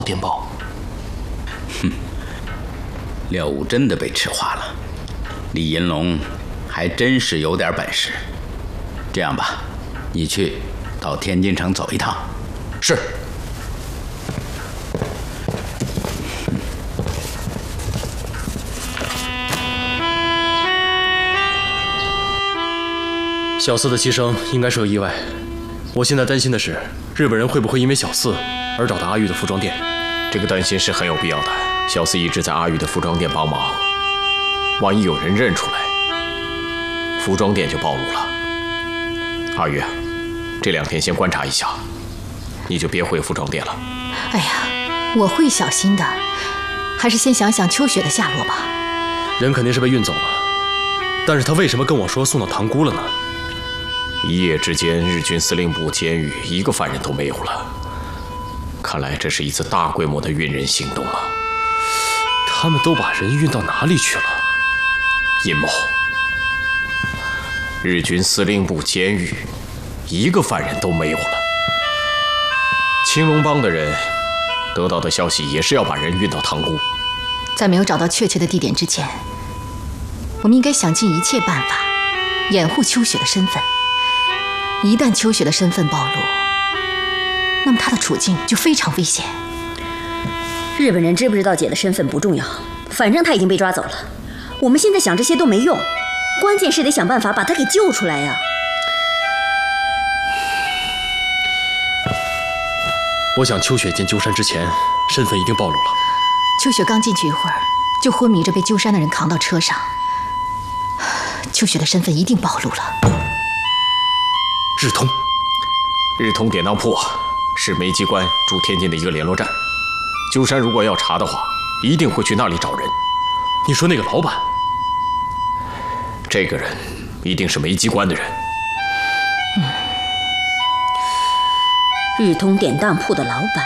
电报。 廖武真的被吃化了，李银龙还真是有点本事。这样吧，你去到天津城走一趟。 是。小四的牺牲应该是个意外，我现在担心的是，日本人会不会因为小四而找到阿玉的服装店？ 这个担心是很有必要的。小四一直在阿玉的服装店帮忙，万一有人认出来，服装店就暴露了。阿玉，这2天先观察一下，你就别回服装店了。 哎呀，我会小心的，还是先想想秋雪的下落吧。 人肯定是被运走了，但是他为什么跟我说送到塘沽了呢？ 一夜之间，日军司令部监狱1个犯人都没有了，看来这是一次大规模的运人行动了。 他们都把人运到哪里去了？ 阴谋！日军司令部监狱1个犯人都没有了。青龙帮的人得到的消息也是要把人运到塘沽。 在没有找到确切的地点之前，我们应该想尽一切办法掩护秋雪的身份。一旦秋雪的身份暴露，那么她的处境就非常危险。 日本人知不知道姐的身份不重要，反正她已经被抓走了。我们现在想这些都没用，关键是得想办法把她给救出来呀。 我想秋雪见鸠山之前，身份一定暴露了。 秋雪刚进去一会儿，就昏迷着被鸠山的人扛到车上。秋雪的身份一定暴露了。 日通典当铺是煤机关驻天津的一个联络站。鸠山如果要查的话，一定会去那里找人。 你说那个老板？ 这个人一定是煤机关的人。 日通典当铺的老板，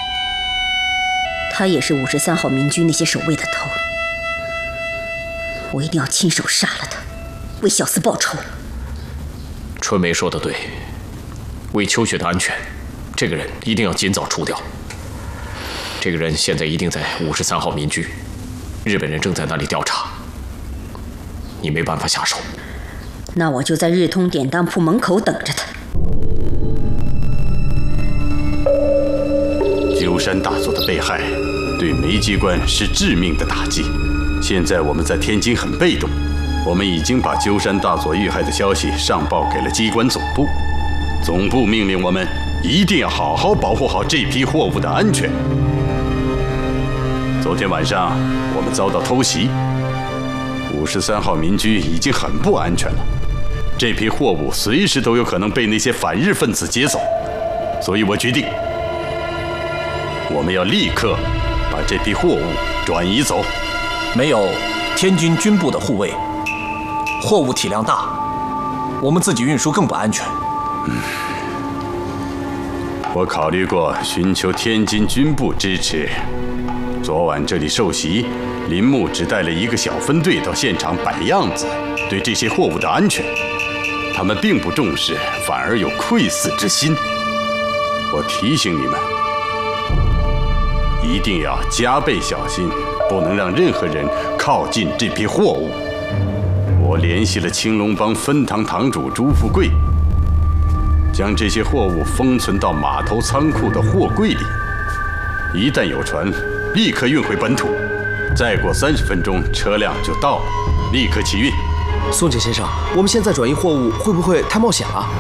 他也是53号民居那些守卫的头。我一定要亲手杀了他，为小四报仇。 春梅说的对，为秋雪的安全，这个人一定要尽早除掉。这个人现在一定在53号民居，日本人正在那里调查，你没办法下手。 那我就在日通典当铺门口等着他。 鸠山大佐的被害，对煤机关是致命的打击。现在我们在天津很被动，我们已经把鸠山大佐遇害的消息上报给了机关总部，总部命令我们一定要好好保护好这批货物的安全。昨天晚上我们遭到偷袭，53号民居已经很不安全了，这批货物随时都有可能被那些反日分子劫走，所以我决定，我们要立刻把这批货物转移走。 没有天军军部的护卫，货物体量大，我们自己运输更不安全。 我考虑过寻求天津军部支持。昨晚这里受袭，林木只带了一个小分队到现场摆样子，对这些货物的安全，他们并不重视，反而有窥伺之心。我提醒你们，一定要加倍小心，不能让任何人靠近这批货物。我联系了青龙帮分堂堂主朱富贵，将这些货物封存到码头仓库的货柜里，一旦有船，立刻运回本土。再过30分钟，车辆就到了，立刻起运。 宋姐先生，我们现在转移货物会不会太冒险了？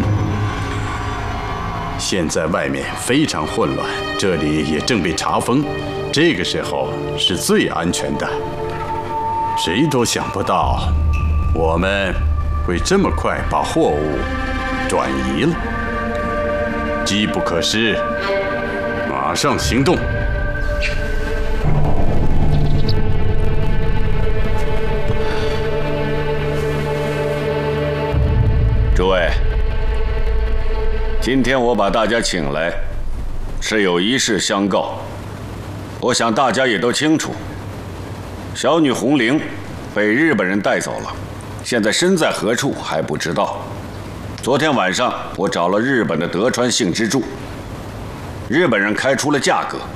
现在外面非常混乱，这里也正被查封，这个时候是最安全的。谁都想不到，我们会这么快把货物转移了。机不可失，马上行动。 诸位，今天我把大家请来，是有一事相告。我想大家也都清楚，小女红绫被日本人带走了，现在身在何处还不知道。昨天晚上我找了日本的德川信之助，日本人开出了价格